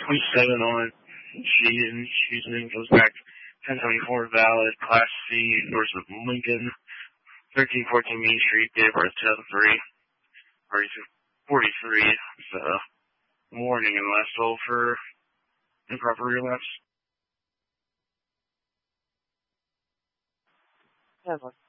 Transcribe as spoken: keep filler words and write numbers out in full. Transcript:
twenty-seven on sheet, and she's name goes back ten twenty-four valid, Class C, endorsement Lincoln, thirteen fourteen Main Street, date of birth two thousand three, forty-three, so warning unless sold for improper relapse. Yeah,